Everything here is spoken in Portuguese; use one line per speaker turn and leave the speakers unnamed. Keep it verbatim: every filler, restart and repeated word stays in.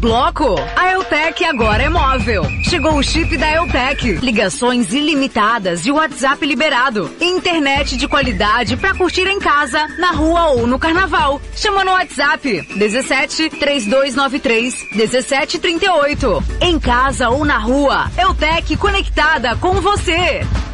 bloco? A Eutec agora é móvel. Chegou o chip da Eutec. Ligações ilimitadas e WhatsApp liberado. Internet de qualidade pra curtir em casa, na rua ou no carnaval. Chama no WhatsApp dezessete, três dois nove três, dezessete trinta e oito. Em casa ou na rua, Eutec conectada com você.